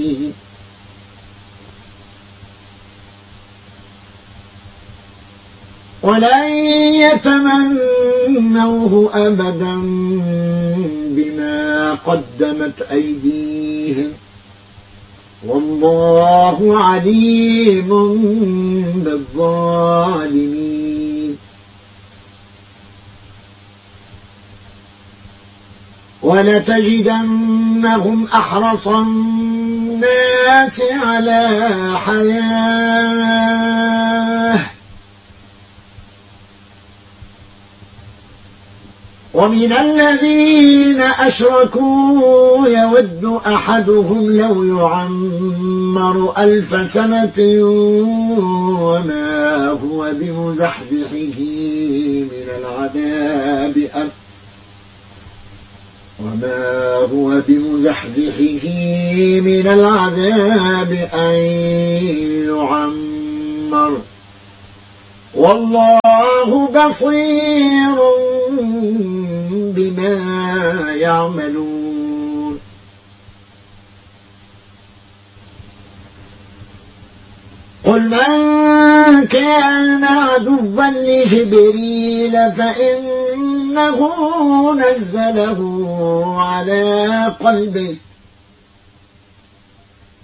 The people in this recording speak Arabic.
ولن يتمنوه أبدا بما قدمت أيديهم والله عليم بالظالمين. ولتجدنهم أحرص الناس على حياة ومن الذين أشركوا يود أحدهم لو يعمر 1000 سنة وما هو بمزحزحه من العذاب أن يعمر والله بصير بما يعملون. قل من كان عدوا لجبريل فإنه نزله على قلبه